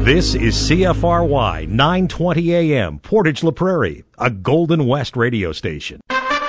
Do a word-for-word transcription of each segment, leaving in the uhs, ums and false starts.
This is C F R Y nine twenty A M, Portage La Prairie, a Golden West radio station.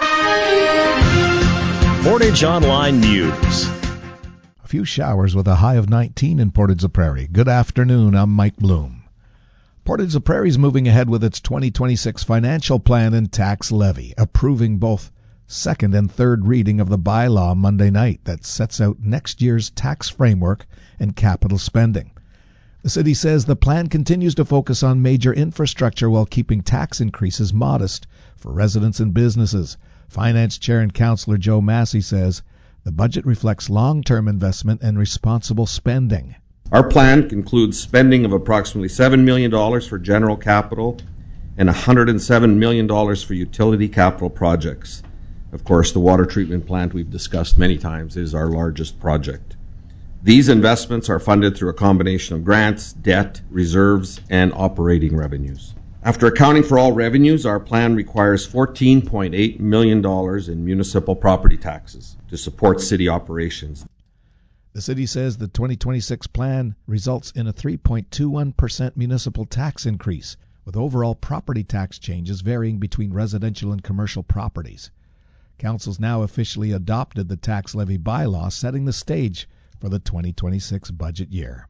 Portage Online News. A few showers with a high of nineteen in Portage La Prairie. Good afternoon, I'm Mike Bloom. Portage La Prairie is moving ahead with its twenty twenty-six financial plan and tax levy, approving both second and third reading of the bylaw Monday night that sets out next year's tax framework and capital spending. The city says the plan continues to focus on major infrastructure while keeping tax increases modest for residents and businesses. Finance Chair and Councillor Joe Massey says the budget reflects long-term investment and responsible spending. Our plan includes spending of approximately seven million dollars for general capital and one hundred seven million dollars for utility capital projects. Of course, the water treatment plant we've discussed many times is our largest project. These investments are funded through a combination of grants, debt, reserves, and operating revenues. After accounting for all revenues, our plan requires fourteen point eight million dollars in municipal property taxes to support city operations. The city says the twenty twenty-six plan results in a three point two one percent municipal tax increase, with overall property tax changes varying between residential and commercial properties. Council's now officially adopted the tax levy bylaw, setting the stage for the twenty twenty-six budget year.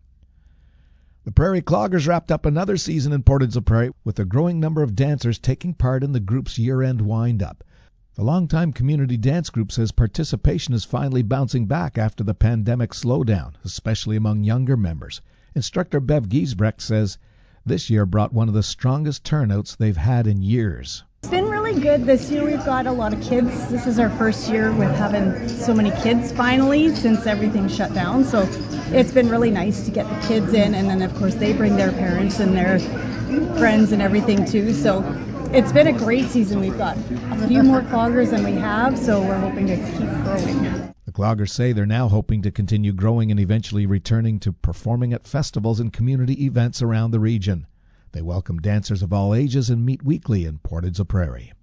The Prairie Cloggers wrapped up another season in Portage La Prairie with a growing number of dancers taking part in the group's year-end wind-up. The longtime community dance group says participation is finally bouncing back after the pandemic slowdown, especially among younger members. Instructor Bev Giesbrecht says this year brought one of the strongest turnouts they've had in years. It's been really good. This year we've got a lot of kids. This is our first year with having so many kids finally since everything shut down. So it's been really nice to get the kids in, and then of course they bring their parents and their friends and everything too. So it's been a great season. We've got a few more cloggers than we have, so we're hoping to keep growing. The cloggers say they're now hoping to continue growing and eventually returning to performing at festivals and community events around the region. They welcome dancers of all ages and meet weekly in Portage La Prairie.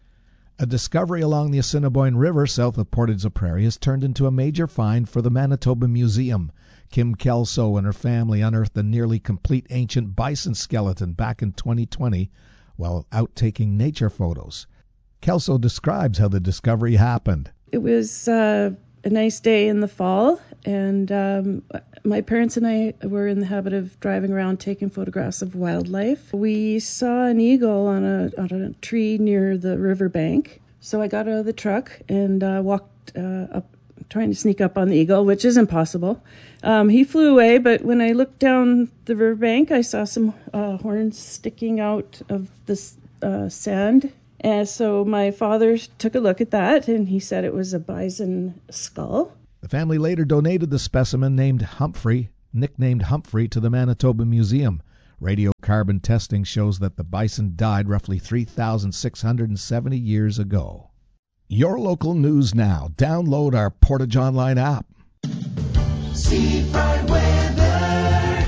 A discovery along the Assiniboine River south of Portage La Prairie has turned into a major find for the Manitoba Museum. Kim Kelso and her family unearthed a nearly complete ancient bison skeleton back in twenty twenty while out taking nature photos. Kelso describes how the discovery happened. It was uh, a nice day in the fall, and um, my parents and I were in the habit of driving around taking photographs of wildlife. We saw an eagle on a, on a tree near the riverbank, so I got out of the truck and uh, walked uh, up, trying to sneak up on the eagle, which is impossible. Um, he flew away, but when I looked down the riverbank, I saw some uh, horns sticking out of the uh, sand. And so my father took a look at that, and he said it was a bison skull. The family later donated the specimen named Humphrey, nicknamed Humphrey, to the Manitoba Museum. Radiocarbon testing shows that the bison died roughly three thousand six hundred seventy years ago. Your local news now. Download our Portage Online app. Seafront weather.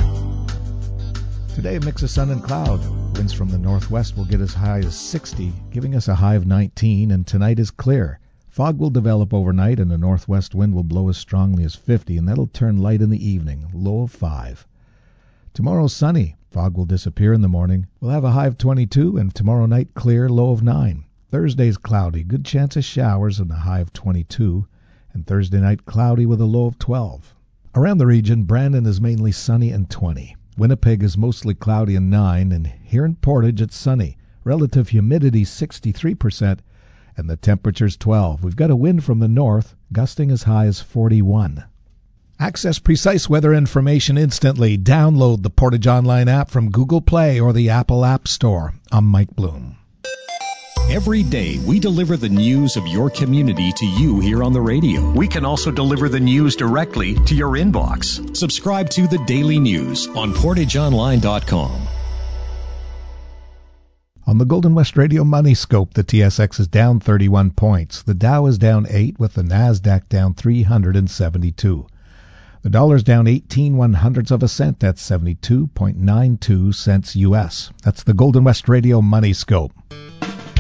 Today, a mix of sun and cloud. Winds from the northwest will get as high as sixty, giving us a high of nineteen, and tonight is clear. Fog will develop overnight, and a northwest wind will blow as strongly as fifty, and that'll turn light in the evening, low of five. Tomorrow, sunny. Fog will disappear in the morning. We'll have a high of twenty-two, and tomorrow night clear, low of nine. Thursday's cloudy, good chance of showers, and a high of twenty-two, and Thursday night cloudy with a low of twelve. Around the region, Brandon is mainly sunny and twenty. Winnipeg is mostly cloudy and nine, and here in Portage it's sunny. Relative humidity sixty-three percent, and the temperature's twelve. We've got a wind from the north, gusting as high as forty-one. Access precise weather information instantly. Download the Portage Online app from Google Play or the Apple App Store. I'm Mike Bloom. Every day, we deliver the news of your community to you here on the radio. We can also deliver the news directly to your inbox. Subscribe to the Daily News on portage online dot com. On the Golden West Radio Money Scope, the T S X is down thirty-one points. The Dow is down eight, with the NASDAQ down three hundred seventy-two. The dollar's down eighteen one hundredths of a cent. That's seventy-two point nine two cents U S. That's the Golden West Radio Money Scope.